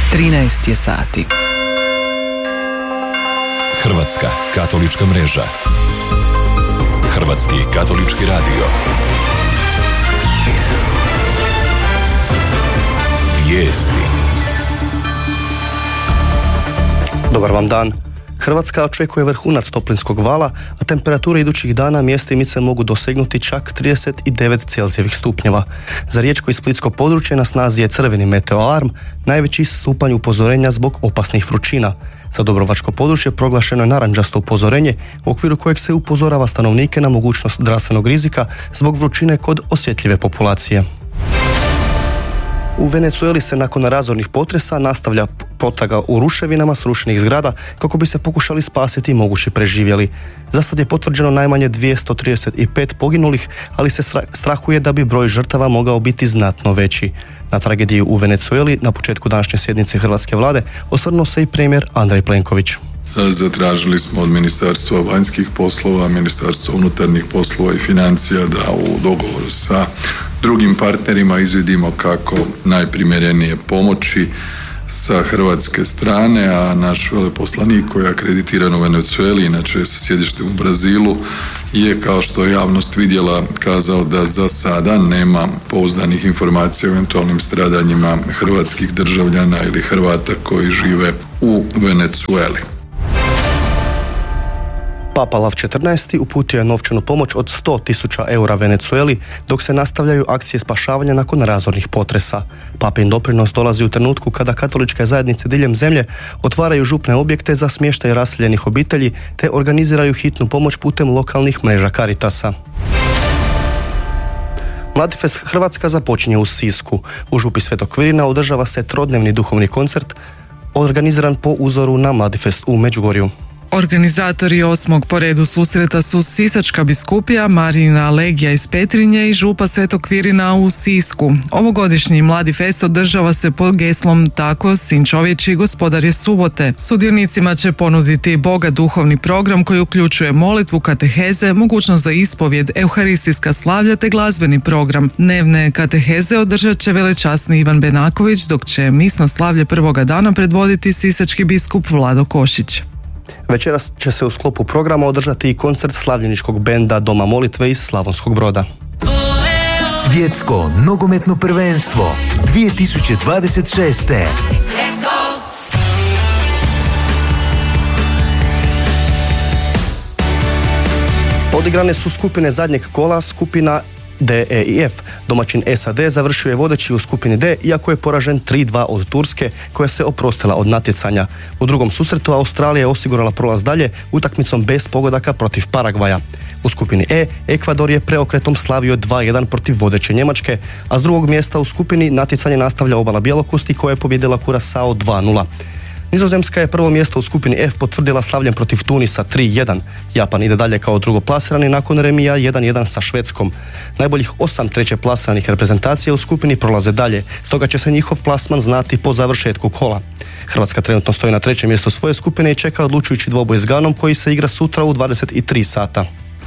13 je sati. Hrvatska katolička mreža. Hrvatski katolički radio. Vijesti. Dobar vam dan. Hrvatska očekuje vrhunac toplinskog vala, a temperature idućih dana mjestimice mogu dosegnuti čak 39 Celzijevih stupnjeva. Za riječko i splitsko područje na snazi je crveni meteoalarm, najveći stupanj upozorenja zbog opasnih vrućina. Za dubrovačko područje proglašeno je narančasto upozorenje, u okviru kojeg se upozorava stanovnike na mogućnost zdravstvenog rizika zbog vrućine kod osjetljive populacije. U Venezueli se nakon razornih potresa nastavlja potraga u ruševinama srušenih zgrada kako bi se pokušali spasiti mogući preživjeli. Za sad je potvrđeno najmanje 235 poginulih, ali se strahuje da bi broj žrtava mogao biti znatno veći. Na tragediju u Venezueli na početku današnje sjednice hrvatske vlade osvrnuo se i premijer Andrej Plenković. Zatražili smo od Ministarstva vanjskih poslova, Ministarstva unutarnjih poslova i financija da u dogovoru sa drugim partnerima izvidimo kako najprimjerenije pomoći sa hrvatske strane, a naš veleposlanik koji je akreditiran u Venezueli, inače sa sjedištem u Brazilu, je, kao što je javnost vidjela, kazao da za sada nema pouzdanih informacija o eventualnim stradanjima hrvatskih državljana ili Hrvata koji žive u Venezueli. Papa Lav XIV uputio je novčanu pomoć od 100.000 eura Venezueli, dok se nastavljaju akcije spašavanja nakon razornih potresa. Papin doprinos dolazi u trenutku kada katoličke zajednice diljem zemlje otvaraju župne objekte za smještaj raseljenih obitelji te organiziraju hitnu pomoć putem lokalnih mreža Caritasa. Mladifest Hrvatska započinje u Sisku. U župi Svetog Kvirina održava se trodnevni duhovni koncert organiziran po uzoru na Mladifest u Međugorju. Organizatori 8. po redu susreta su Sisačka biskupija, Marijina legija iz Petrinje i župa Svetog Kvirina u Sisku. Ovogodišnji Mladi fest održava se pod geslom Tako sin čovječi gospodar je subote. Sudionicima će ponuditi bogat duhovni program koji uključuje molitvu, kateheze, mogućnost za ispovjed, euharistijska slavlja te glazbeni program. Dnevne kateheze održat će velečasni Ivan Benaković, dok će misno slavlje prvoga dana predvoditi sisački biskup Vlado Košić. Večeras će se u sklopu programa održati i koncert slavljeničkog benda Doma molitve iz Slavonskog Broda. Svjetsko nogometno prvenstvo 2026. Odigrane su skupine zadnjeg kola, skupina D, E i F. Domaćin SAD završio je vodeći u skupini D, iako je poražen 3-2 od Turske, koja se oprostila od natjecanja. U drugom susretu Australija je osigurala prolaz dalje utakmicom bez pogodaka protiv Paragvaja. U skupini E, Ekvador je preokretom slavio 2-1 protiv vodeće Njemačke, a s drugog mjesta u skupini natjecanje nastavlja obala Bjelokosti, koja je pobijedila Kurasao 2-0. Nizozemska je prvo mjesto u skupini F potvrdila slavljem protiv Tunisa 3-1. Japan ide dalje kao drugoplasirani nakon remija 1-1 sa Švedskom. Najboljih 8 trećeplasiranih reprezentacija u skupini prolaze dalje, stoga će se njihov plasman znati po završetku kola. Hrvatska trenutno stoji na trećem mjestu svoje skupine i čeka odlučujući dvoboj s Ganom koji se igra sutra u 23 sata.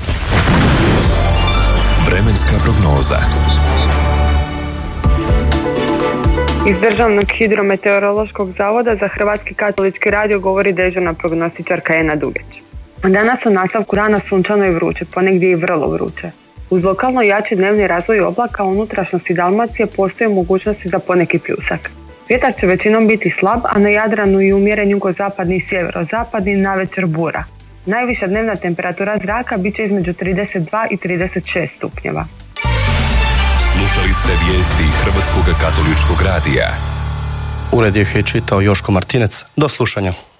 Vremenska prognoza. Iz Državnog hidrometeorološkog zavoda za Hrvatski katolički radio govori dežurna prognostičarka Ena Dugeć. Danas u nastavku rana sunčano i vruće, ponegdje i vrlo vruće. Uz lokalno jači dnevni razvoj oblaka u unutrašnjosti Dalmacije postoje mogućnosti za poneki pljusak. Vjetar će većinom biti slab, a na Jadranu i umjeren jugozapadni i sjeverozapadni, navečer bura. Najviša dnevna temperatura zraka bit će između 32 i 36 stupnjeva. Slušali ste vijesti Hrvatskog katoličkog radija. Ured je čitao Joško Martinec. Do slušanja.